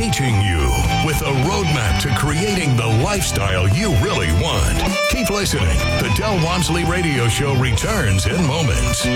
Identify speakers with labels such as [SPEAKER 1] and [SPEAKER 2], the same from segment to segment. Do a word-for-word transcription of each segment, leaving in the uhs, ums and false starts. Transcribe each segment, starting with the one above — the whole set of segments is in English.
[SPEAKER 1] Reaching you with a roadmap to creating the lifestyle you really want. Keep listening. The Del Walmsley Radio Show returns in moments.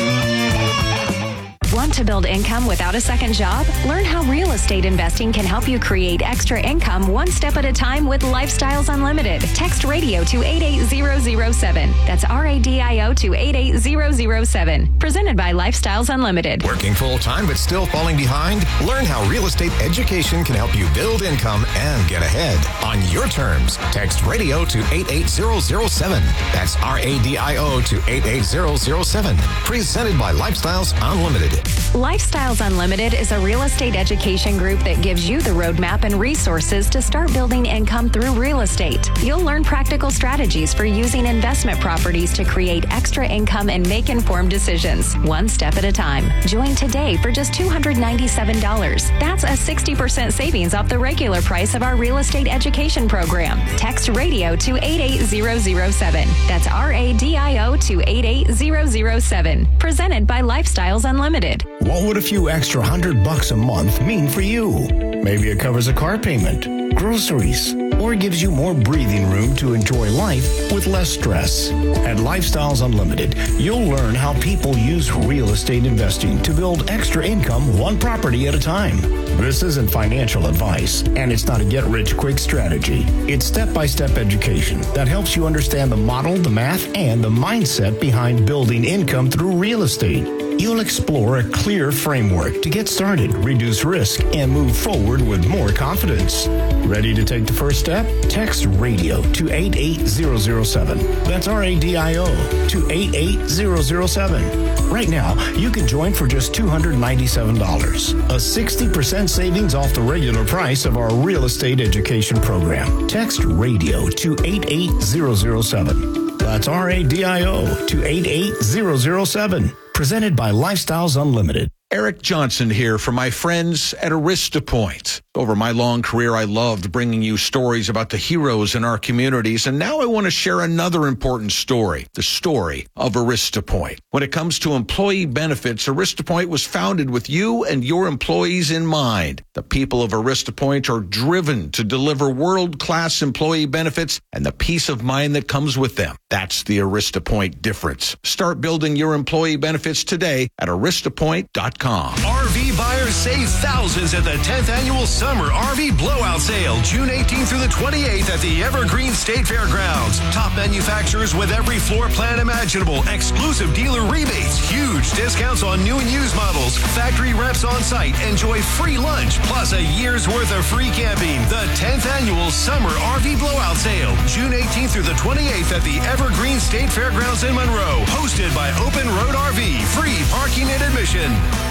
[SPEAKER 2] Want to build income without a second job? Learn how real estate investing can help you create extra income one step at a time with Lifestyles Unlimited. Text radio to eight eight zero zero seven. That's R A D I O to eight eight zero zero seven. Presented by Lifestyles Unlimited.
[SPEAKER 3] Working full-time but still falling behind? Learn how real estate education can help you build income and get ahead on your terms. Text radio to eight eight zero zero seven. That's R A D I O to eight eight zero zero seven. Presented by Lifestyles Unlimited.
[SPEAKER 2] Lifestyles Unlimited is a real estate education group that gives you the roadmap and resources to start building income through real estate. You'll learn practical strategies for using investment properties to create extra income and make informed decisions, one step at a time. Join today for just two hundred ninety-seven dollars. That's a sixty percent savings off the regular price of our real estate education program. Text radio to eight eight zero zero seven. That's R A D I O to eight eight zero zero seven. Presented by Lifestyles Unlimited.
[SPEAKER 4] What would a few extra hundred bucks a month mean for you? Maybe it covers a car payment, groceries, or gives you more breathing room to enjoy life with less stress. At Lifestyles Unlimited, you'll learn how people use real estate investing to build extra income one property at a time. This isn't financial advice, and it's not a get-rich-quick strategy. It's step-by-step education that helps you understand the model, the math, and the mindset behind building income through real estate. You'll explore a clear framework to get started, reduce risk, and move forward with more confidence. Ready to take the first step? Text radio to eight eight zero zero seven. That's R A D I O to eight eight zero zero seven. Right now, you can join for just two hundred ninety-seven dollars, a sixty percent savings off the regular price of our real estate education program. Text radio to eight eight zero zero seven. That's R A D I O to eight eight zero zero seven. Presented by Lifestyles Unlimited.
[SPEAKER 5] Eric Johnson here for my friends at AristaPoint. Over my long career, I loved bringing you stories about the heroes in our communities, and now I want to share another important story, the story of AristaPoint. When it comes to employee benefits, AristaPoint was founded with you and your employees in mind. The people of AristaPoint are driven to deliver world-class employee benefits and the peace of mind that comes with them. That's the AristaPoint difference. Start building your employee benefits today at aristapoint dot com.
[SPEAKER 6] R V buyers save thousands at the tenth annual Summer R V Blowout Sale, June eighteenth through the twenty-eighth at the Evergreen State Fairgrounds. Top manufacturers with every floor plan imaginable, exclusive dealer rebates, huge discounts on new and used models, factory reps on site, enjoy free lunch, plus a year's worth of free camping. The tenth annual Summer R V Blowout Sale, June eighteenth through the twenty-eighth at the Evergreen State Fairgrounds in Monroe, hosted by Open Road R V, free parking and admission.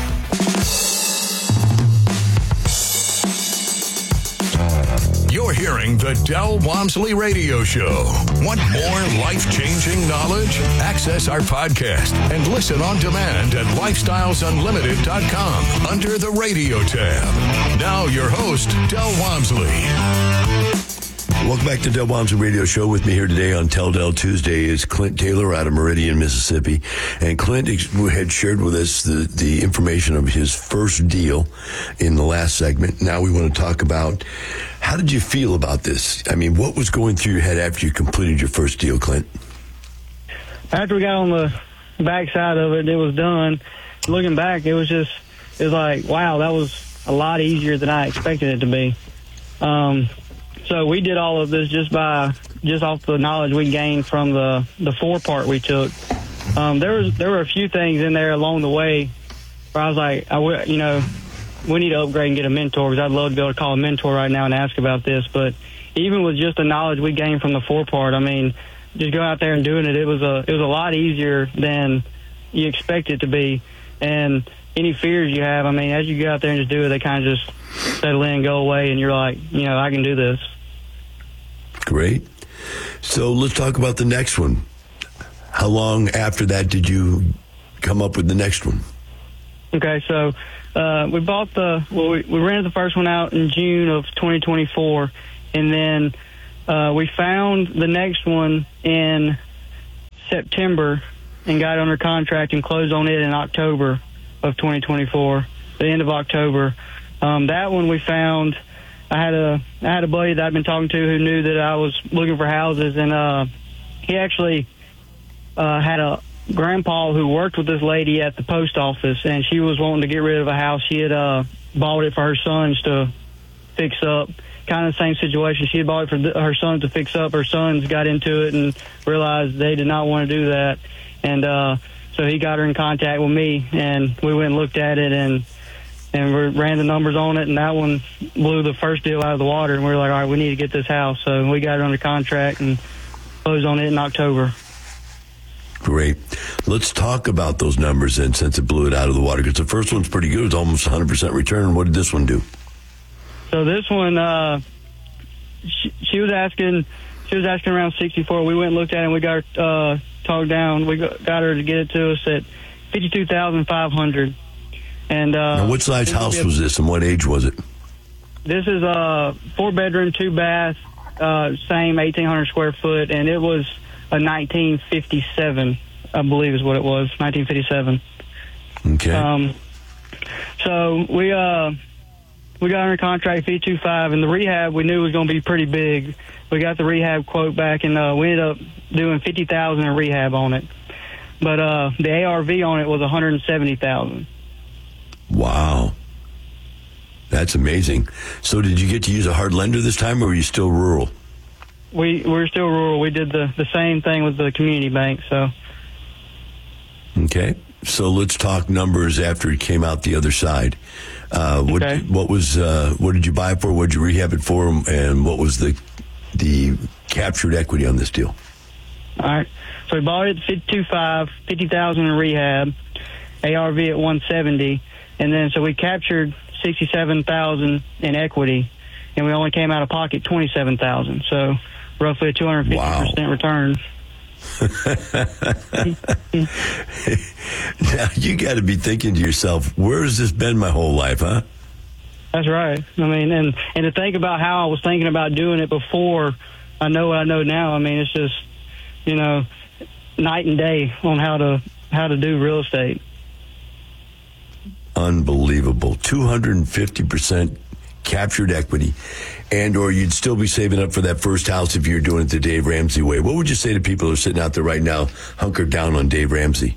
[SPEAKER 1] You're hearing the Del Walmsley Radio Show. Want more life-changing knowledge? Access our podcast and listen on demand at lifestyles unlimited dot com under the radio tab. Now your host, Del Walmsley.
[SPEAKER 7] Welcome back to Del Walmsley Radio Show. With me here today on Tell Del Tuesday is Clint Taylor out of Meridian, Mississippi. And Clint had shared with us the, the information of his first deal in the last segment. Now we want to talk about, how did you feel about this? I mean, what was going through your head after you completed your first deal, Clint?
[SPEAKER 8] After we got on the backside of it, it was done. Looking back, it was just, it was like, wow, that was a lot easier than I expected it to be. Um, So we did all of this just by just off the knowledge we gained from the the four part we took. Um, there was there were a few things in there along the way where I was like, I w- you know, we need to upgrade and get a mentor, because I'd love to be able to call a mentor right now and ask about this. But even with just the knowledge we gained from the four part, I mean, just going out there and doing it, it was a it was a lot easier than you expect it to be. And any fears you have, I mean, as you go out there and just do it, they kind of just settle in, go away, and you're like, you know, I can do this.
[SPEAKER 7] Great. So let's talk about the next one. How long after that did you come up with the next one?
[SPEAKER 8] Okay, so uh, we bought the, well, we, we rented the first one out in June of twenty twenty-four, and then uh, we found the next one in September and got under contract and closed on it in October of twenty twenty-four, the end of October. Um, that one we found I had a I had a buddy that I'd been talking to who knew that I was looking for houses, and uh, he actually uh, had a grandpa who worked with this lady at the post office, and she was wanting to get rid of a house. She had uh, bought it for her sons to fix up. Kind of the same situation. She had bought it for th- her sons to fix up. Her sons got into it and realized they did not want to do that, and uh, so he got her in contact with me, and we went and looked at it, and and we ran the numbers on it, and that one blew the first deal out of the water, and we were like, all right, we need to get this house. So we got it under contract and closed on it in October.
[SPEAKER 7] Great. Let's talk about those numbers then, since it blew it out of the water, because the first one's pretty good. It's almost one hundred percent return. What did this one do?
[SPEAKER 8] So this one, uh, she, she was asking, she was asking around sixty-four. We went and looked at it, and we got her uh, talked down. We got, got her to get it to us at fifty-two thousand five hundred. And uh,
[SPEAKER 7] now, what size house was this, and what age was it?
[SPEAKER 8] This is a four bedroom, two bath, uh, same eighteen hundred square foot, and it was a nineteen fifty-seven, I believe is what it was, nineteen fifty-seven.
[SPEAKER 7] Okay.
[SPEAKER 8] Um, so we uh we got under contract fifty-two five, and the rehab we knew was going to be pretty big. We got the rehab quote back, and uh, we ended up doing fifty thousand in rehab on it. But uh, the A R V on it was one hundred seventy thousand.
[SPEAKER 7] Wow. That's amazing. So did you get to use a hard lender this time, or were you still rural?
[SPEAKER 8] We we're still rural. We did the, the same thing with the community bank. So
[SPEAKER 7] okay, so let's talk numbers after it came out the other side. Uh, what
[SPEAKER 8] okay.
[SPEAKER 7] what was uh, what did you buy it for? What did you rehab it for? And what was the the captured equity on this deal?
[SPEAKER 8] All right. So we bought it at fifty-two five, fifty thousand in rehab, A R V at one seventy, and then so we captured sixty-seven thousand in equity, and we only came out of pocket twenty-seven thousand. So roughly a two hundred fifty percent wow. return.
[SPEAKER 7] Now you got to be thinking to yourself, where has this been my whole life, huh?
[SPEAKER 8] That's right. I mean, and and to think about how I was thinking about doing it before I know what I know now. I mean, it's just, you know, night and day on how to how to do real estate.
[SPEAKER 7] Unbelievable. two hundred fifty percent captured equity, and or you'd still be saving up for that first house if you're doing it the Dave Ramsey way. What would you say to people who are sitting out there right now hunkered down on Dave Ramsey?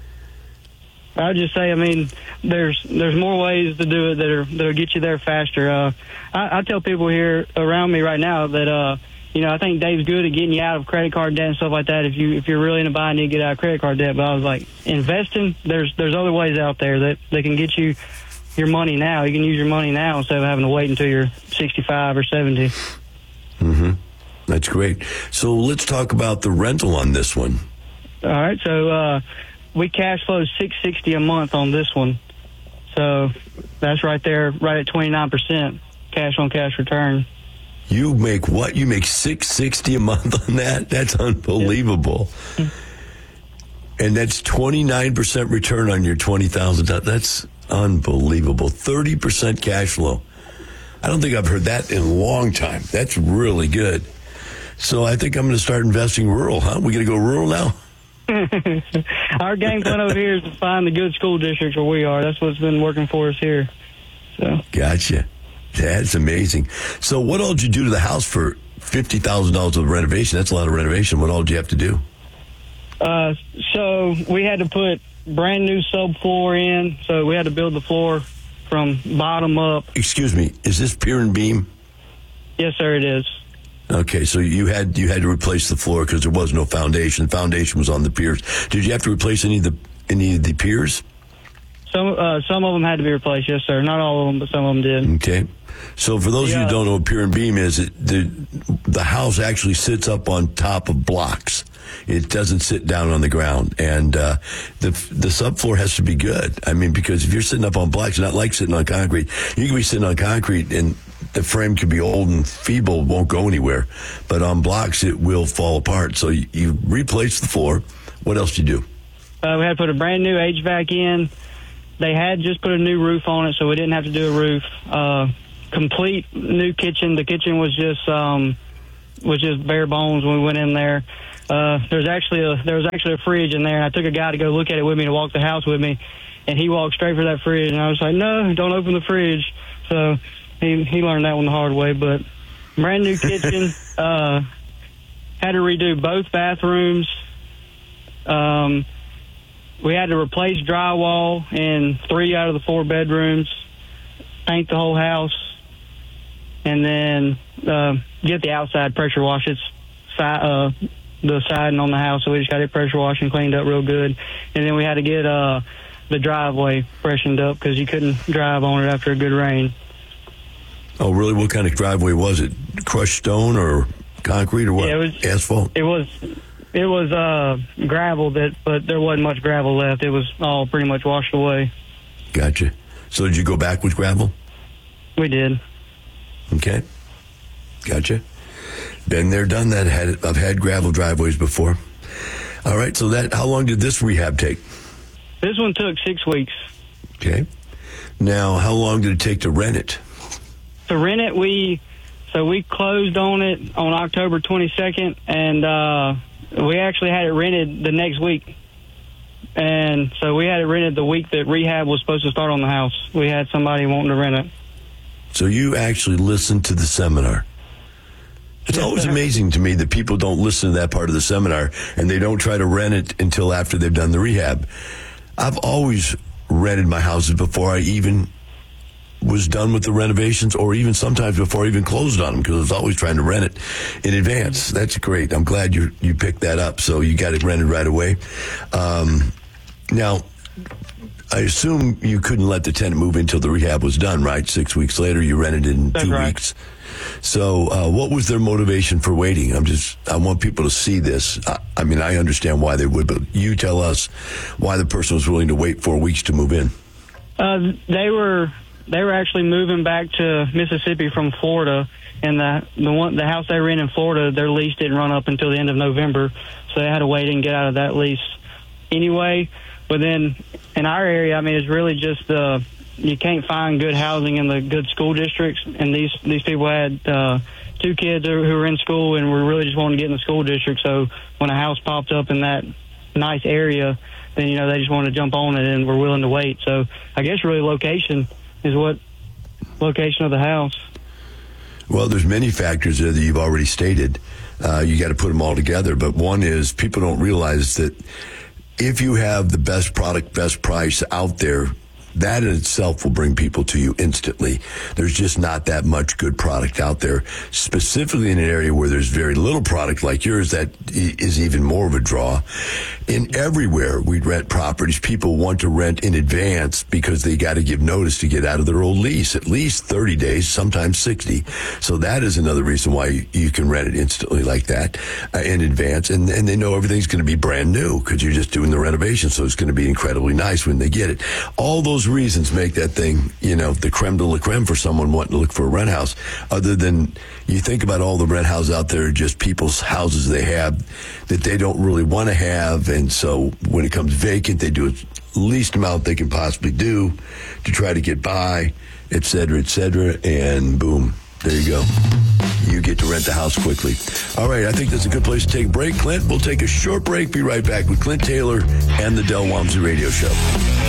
[SPEAKER 8] I would just say, I mean, there's there's more ways to do it that are that'll get you there faster. Uh, I, I tell people here around me right now that uh, you know, I think Dave's good at getting you out of credit card debt and stuff like that. If you if you're really in a bind, you get out of credit card debt. But I was like, investing, there's there's other ways out there that they can get you your money now. You can use your money now instead of having to wait until you're sixty-five or seventy.
[SPEAKER 7] Mm-hmm. That's great. So let's talk about the rental on this one.
[SPEAKER 8] All right. So uh, we cash flow six sixty a month on this one. So that's right there, right at twenty-nine percent cash on cash return.
[SPEAKER 7] You make what? You make six sixty a month on that? That's unbelievable. Yep. And that's twenty-nine percent return on your twenty thousand dollars. That's unbelievable. thirty percent cash flow. I don't think I've heard that in a long time. That's really good. So I think I'm going to start investing rural, huh? We going to go rural now?
[SPEAKER 8] Our game plan over here is to find the good school districts where we are. That's what's been working for us here. So
[SPEAKER 7] Gotcha. That's amazing. So what all did you do to the house for fifty thousand dollars of renovation? That's a lot of renovation. What all did you have to do?
[SPEAKER 8] Uh, so we had to put brand new subfloor in. So we had to build the floor from bottom up.
[SPEAKER 7] Excuse me. Is this pier and beam?
[SPEAKER 8] Yes, sir, it is.
[SPEAKER 7] Okay, so you had you had to replace the floor because there was no foundation. The foundation was on the piers. Did you have to replace any of the any of the piers?
[SPEAKER 8] Some uh, some of them had to be replaced, yes, sir. Not all of them, but some of them did.
[SPEAKER 7] Okay. So for those yeah. of you who don't know what pier and beam is, it, the the house actually sits up on top of blocks. It doesn't sit down on the ground, and uh, the the subfloor has to be good. I mean, because if you're sitting up on blocks, it's not like sitting on concrete. You can be sitting on concrete, and the frame could be old and feeble, won't go anywhere. But on blocks, it will fall apart. So you, you replace the floor. What else do you do?
[SPEAKER 8] Uh, we had to put a brand new H V A C in. They had just put a new roof on it, so we didn't have to do a roof. Uh, complete new kitchen. The kitchen was just um, was just bare bones when we went in there. Uh, there's actually a there was actually a fridge in there, and I took a guy to go look at it with me to walk the house with me, and he walked straight for that fridge, and I was like, no, don't open the fridge. So he he learned that one the hard way. But brand new kitchen, uh, had to redo both bathrooms. Um, we had to replace drywall in three out of the four bedrooms, paint the whole house, and then uh, get the outside pressure wash. It's si- uh, the siding on the house, so we just got it pressure washed and cleaned up real good. And then we had to get uh, the driveway freshened up because you couldn't drive on it after a good rain.
[SPEAKER 7] Oh, really? What kind of driveway was it? Crushed stone or concrete or what?
[SPEAKER 8] Yeah, it was
[SPEAKER 7] asphalt.
[SPEAKER 8] It was. It was uh, gravel, that, but there wasn't much gravel left. It was all pretty much washed away.
[SPEAKER 7] Gotcha. So did you go back with gravel?
[SPEAKER 8] We did.
[SPEAKER 7] Okay. Gotcha. Been there, done that. Had I've had gravel driveways before. All right. So that how long did this rehab take?
[SPEAKER 8] This one took six weeks.
[SPEAKER 7] Okay. Now, how long did it take to rent it?
[SPEAKER 8] To rent it, we so we closed on it on October twenty-second, and uh, we actually had it rented the next week. And so we had it rented the week that rehab was supposed to start on the house. We had somebody wanting to rent it.
[SPEAKER 7] So you actually listened to the seminar. It's
[SPEAKER 8] Yes,
[SPEAKER 7] always
[SPEAKER 8] sir.
[SPEAKER 7] amazing to me that people don't listen to that part of the seminar and they don't try to rent it until after they've done the rehab. I've always rented my houses before I even was done with the renovations, or even sometimes before I even closed on them, because I was always trying to rent it in advance. That's great. I'm glad you you picked that up, so you got it rented right away. Um, now, I assume you couldn't let the tenant move in until the rehab was done, right? Six weeks later, you rented it in
[SPEAKER 8] That's
[SPEAKER 7] two
[SPEAKER 8] right.
[SPEAKER 7] weeks. So uh, what was their motivation for waiting? I'm just, I want people to see this. I, I mean, I understand why they would, but you tell us why the person was willing to wait four weeks to move in.
[SPEAKER 8] Uh, they were they were actually moving back to Mississippi from Florida, and the the one the house they were in in Florida, their lease didn't run up until the end of November, so they had to wait and get out of that lease anyway. But then in our area, I mean, it's really just uh, you can't find good housing in the good school districts, and these these people had uh, two kids who were in school and were really just wanting to get in the school district. So when a house popped up in that nice area, then, you know, they just wanted to jump on it and were willing to wait. So I guess really location is what location of the house.
[SPEAKER 7] Well, there's many factors there that you've already stated. Uh, you got to put them all together. But one is people don't realize that if you have the best product, best price out there, that in itself will bring people to you instantly. There's just not that much good product out there, specifically in an area where there's very little product like yours. That is even more of a draw. In everywhere we rent properties, people want to rent in advance because they got to give notice to get out of their old lease, at least thirty days, sometimes sixty. So that is another reason why you can rent it instantly like that uh, in advance. And, and they know everything's going to be brand new because you're just doing the renovation. So it's going to be incredibly nice when they get it. All those reasons make that thing, you know, the creme de la creme for someone wanting to look for a rent house. Other than you think about all the rent houses out there, just people's houses they have that they don't really want to have. And so when it comes vacant, they do the least amount they can possibly do to try to get by, et cetera, et cetera. And boom, there you go. You get to rent the house quickly. All right, I think that's a good place to take a break. Clint, we'll take a short break. Be right back with Clint Taylor and the Del Walmsley Radio Show.